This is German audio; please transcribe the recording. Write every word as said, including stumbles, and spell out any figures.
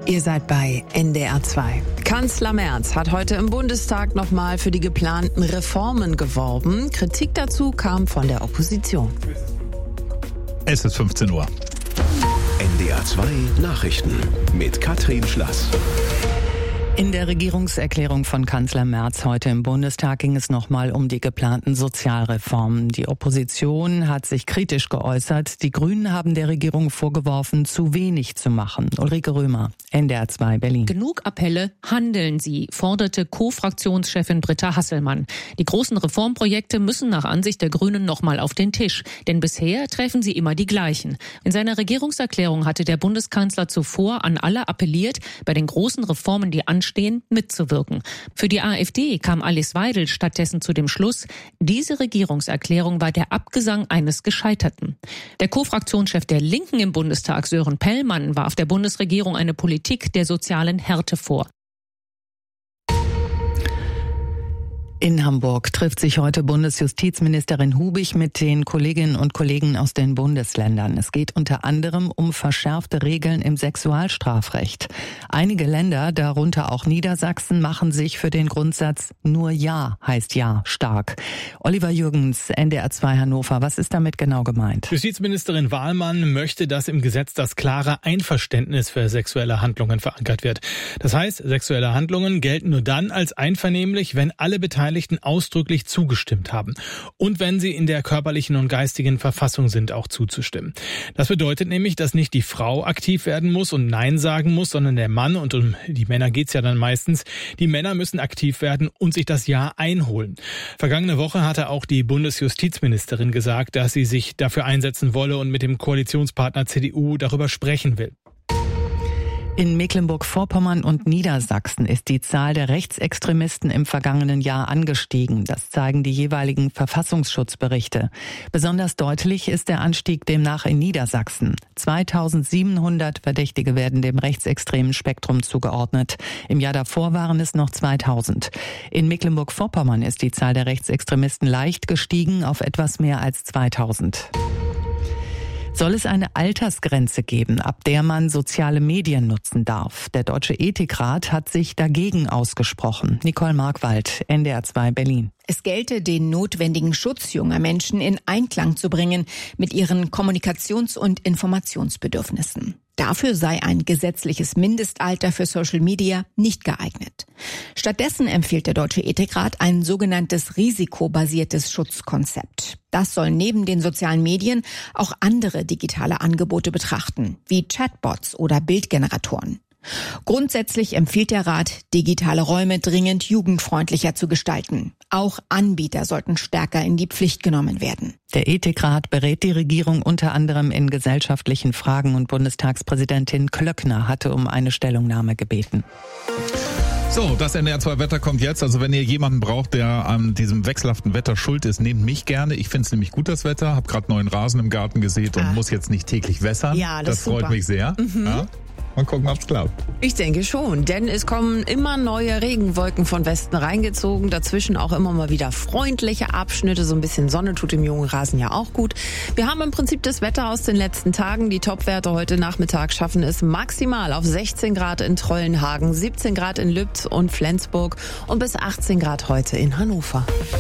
Ihr seid bei N D R zwei. Kanzler Merz hat heute im Bundestag nochmal für die geplanten Reformen geworben. Kritik dazu kam von der Opposition. Es ist fünfzehn Uhr. N D R zwei Nachrichten mit Katrin Schlass. In der Regierungserklärung von Kanzler Merz heute im Bundestag ging es nochmal um die geplanten Sozialreformen. Die Opposition hat sich kritisch geäußert. Die Grünen haben der Regierung vorgeworfen, zu wenig zu machen. Ulrike Römer, N D R zwei Berlin. Genug Appelle, handeln Sie, forderte Co-Fraktionschefin Britta Hasselmann. Die großen Reformprojekte müssen nach Ansicht der Grünen nochmal auf den Tisch. Denn bisher treffen sie immer die gleichen. In seiner Regierungserklärung hatte der Bundeskanzler zuvor an alle appelliert, bei den großen Reformen, die anstehen, stehen, mitzuwirken. Für die AfD kam Alice Weidel stattdessen zu dem Schluss, diese Regierungserklärung war der Abgesang eines Gescheiterten. Der Co-Fraktionschef der Linken im Bundestag, Sören Pellmann, warf der Bundesregierung eine Politik der sozialen Härte vor. In Hamburg trifft sich heute Bundesjustizministerin Hubig mit den Kolleginnen und Kollegen aus den Bundesländern. Es geht unter anderem um verschärfte Regeln im Sexualstrafrecht. Einige Länder, darunter auch Niedersachsen, machen sich für den Grundsatz nur Ja heißt Ja stark. Oliver Jürgens, N D R zwei Hannover, was ist damit genau gemeint? Justizministerin Wahlmann möchte, dass im Gesetz das klare Einverständnis für sexuelle Handlungen verankert wird. Das heißt, sexuelle Handlungen gelten nur dann als einvernehmlich, wenn alle Beteiligten ausdrücklich zugestimmt haben und wenn sie in der körperlichen und geistigen Verfassung sind, auch zuzustimmen. Das bedeutet nämlich, dass nicht die Frau aktiv werden muss und Nein sagen muss, sondern der Mann, und um die Männer geht's ja dann meistens, die Männer müssen aktiv werden und sich das Ja einholen. Vergangene Woche hatte auch die Bundesjustizministerin gesagt, dass sie sich dafür einsetzen wolle und mit dem Koalitionspartner C D U darüber sprechen will. In Mecklenburg-Vorpommern und Niedersachsen ist die Zahl der Rechtsextremisten im vergangenen Jahr angestiegen. Das zeigen die jeweiligen Verfassungsschutzberichte. Besonders deutlich ist der Anstieg demnach in Niedersachsen. zweitausendsiebenhundert Verdächtige werden dem rechtsextremen Spektrum zugeordnet. Im Jahr davor waren es noch zweitausend. In Mecklenburg-Vorpommern ist die Zahl der Rechtsextremisten leicht gestiegen auf etwas mehr als zweitausend. Soll es eine Altersgrenze geben, ab der man soziale Medien nutzen darf? Der Deutsche Ethikrat hat sich dagegen ausgesprochen. Nicole Markwald, N D R zwei Berlin. Es gelte, den notwendigen Schutz junger Menschen in Einklang zu bringen mit ihren Kommunikations- und Informationsbedürfnissen. Dafür sei ein gesetzliches Mindestalter für Social Media nicht geeignet. Stattdessen empfiehlt der Deutsche Ethikrat ein sogenanntes risikobasiertes Schutzkonzept. Das soll neben den sozialen Medien auch andere digitale Angebote betrachten, wie Chatbots oder Bildgeneratoren. Grundsätzlich empfiehlt der Rat, digitale Räume dringend jugendfreundlicher zu gestalten. Auch Anbieter sollten stärker in die Pflicht genommen werden. Der Ethikrat berät die Regierung unter anderem in gesellschaftlichen Fragen und Bundestagspräsidentin Klöckner hatte um eine Stellungnahme gebeten. So, das N D R zwei Wetter kommt jetzt. Also wenn ihr jemanden braucht, der an diesem wechselhaften Wetter schuld ist, nehmt mich gerne. Ich finde es nämlich gut, das Wetter. Hab gerade neuen Rasen im Garten gesät und ah. muss jetzt nicht täglich wässern. Ja, das, das freut super. mich sehr. Mhm. Ja. Mal gucken, ob's klappt. Ich denke schon, denn es kommen immer neue Regenwolken von Westen reingezogen. Dazwischen auch immer mal wieder freundliche Abschnitte. So ein bisschen Sonne tut dem jungen Rasen ja auch gut. Wir haben im Prinzip das Wetter aus den letzten Tagen. Die Topwerte heute Nachmittag schaffen es maximal auf sechzehn Grad in Trollenhagen, siebzehn Grad in Lübz und Flensburg und bis achtzehn Grad heute in Hannover.